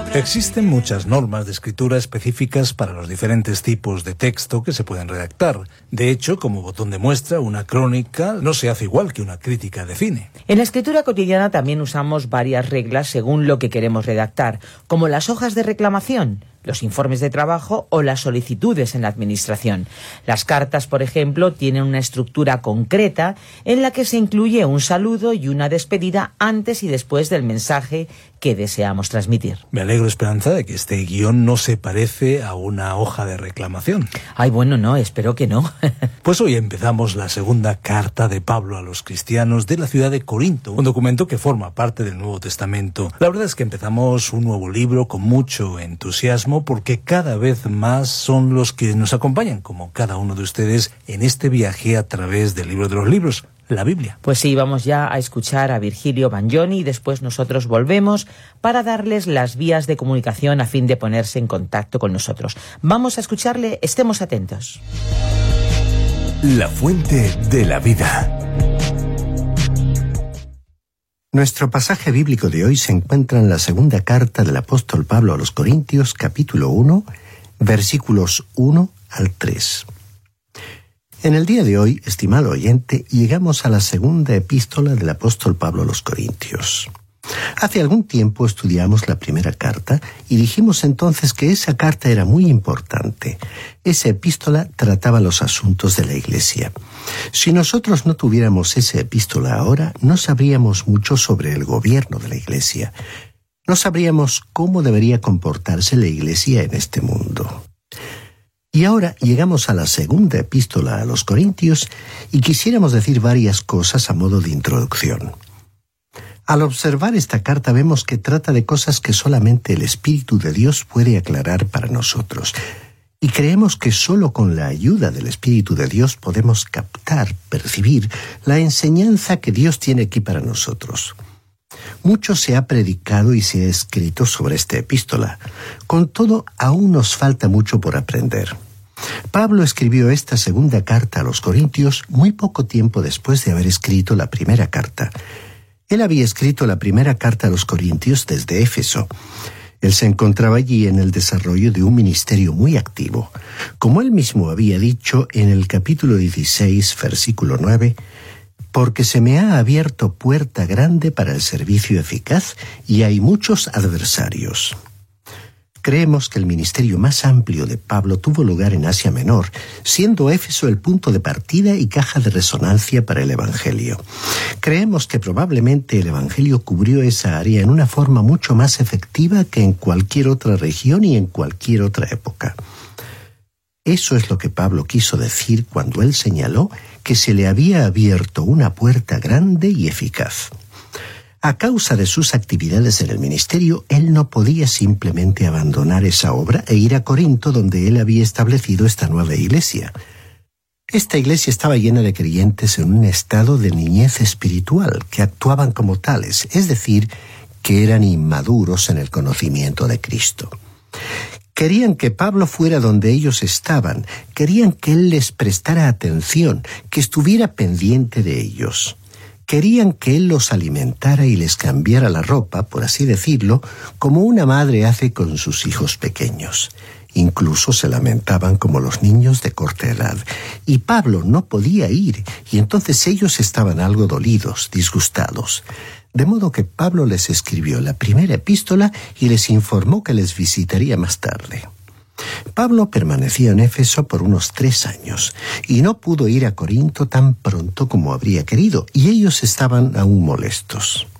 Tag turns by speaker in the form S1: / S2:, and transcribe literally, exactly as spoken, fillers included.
S1: Existen muchas normas de escritura específicas para los diferentes tipos de texto que se pueden redactar. De hecho, como botón demuestra, una crónica no se hace igual que una crítica de cine.
S2: En la escritura cotidiana también usamos varias reglas según lo que queremos redactar, como las hojas de reclamación, los informes de trabajo o las solicitudes en la administración. Las cartas, por ejemplo, tienen una estructura concreta en la que se incluye un saludo y una despedida antes y después del mensaje que deseamos transmitir.
S1: Me alegro, Esperanza, de que este guión no se parece a una hoja de reclamación.
S2: Ay, bueno, no, espero que no.
S1: Pues hoy empezamos la segunda carta de Pablo a los cristianos de la ciudad de Corinto, un documento que forma parte del Nuevo Testamento. La verdad es que empezamos un nuevo libro con mucho entusiasmo porque cada vez más son los que nos acompañan, como cada uno de ustedes, en este viaje a través del libro de los libros, la Biblia.
S2: Pues sí, vamos ya a escuchar a Virgilio Bagnoni y después nosotros volvemos para darles las vías de comunicación a fin de ponerse en contacto con nosotros. Vamos a escucharle, estemos atentos.
S3: La fuente de la vida.
S4: Nuestro pasaje bíblico de hoy se encuentra en la segunda carta del apóstol Pablo a los Corintios, capítulo uno, versículos uno al tres. En el día de hoy, estimado oyente, llegamos a la segunda epístola del apóstol Pablo a los Corintios. Hace algún tiempo estudiamos la primera carta y dijimos entonces que esa carta era muy importante. Esa epístola trataba los asuntos de la Iglesia. Si nosotros no tuviéramos esa epístola ahora, no sabríamos mucho sobre el gobierno de la Iglesia. No sabríamos cómo debería comportarse la Iglesia en este mundo. Y ahora llegamos a la segunda epístola a los Corintios y quisiéramos decir varias cosas a modo de introducción. Al observar esta carta vemos que trata de cosas que solamente el Espíritu de Dios puede aclarar para nosotros. Y creemos que solo con la ayuda del Espíritu de Dios podemos captar, percibir la enseñanza que Dios tiene aquí para nosotros. Mucho se ha predicado y se ha escrito sobre esta epístola. Con todo, aún nos falta mucho por aprender. Pablo escribió esta segunda carta a los Corintios muy poco tiempo después de haber escrito la primera carta. Él había escrito la primera carta a los Corintios desde Éfeso. Él se encontraba allí en el desarrollo de un ministerio muy activo. Como él mismo había dicho en el capítulo dieciséis, versículo nueve, «Porque se me ha abierto puerta grande para el servicio eficaz y hay muchos adversarios». Creemos que el ministerio más amplio de Pablo tuvo lugar en Asia Menor, siendo Éfeso el punto de partida y caja de resonancia para el Evangelio. Creemos que probablemente el Evangelio cubrió esa área en una forma mucho más efectiva que en cualquier otra región y en cualquier otra época. Eso es lo que Pablo quiso decir cuando él señaló que se le había abierto una puerta grande y eficaz. A causa de sus actividades en el ministerio, él no podía simplemente abandonar esa obra e ir a Corinto, donde él había establecido esta nueva iglesia. Esta iglesia estaba llena de creyentes en un estado de niñez espiritual, que actuaban como tales, es decir, que eran inmaduros en el conocimiento de Cristo. Querían que Pablo fuera donde ellos estaban, querían que él les prestara atención, que estuviera pendiente de ellos. Querían que él los alimentara y les cambiara la ropa, por así decirlo, como una madre hace con sus hijos pequeños. Incluso se lamentaban como los niños de corta edad. Y Pablo no podía ir, y entonces ellos estaban algo dolidos, disgustados. De modo que Pablo les escribió la primera epístola y les informó que les visitaría más tarde. Pablo permaneció en Éfeso por unos tres años y no pudo ir a Corinto tan pronto como habría querido, y ellos estaban aún molestos.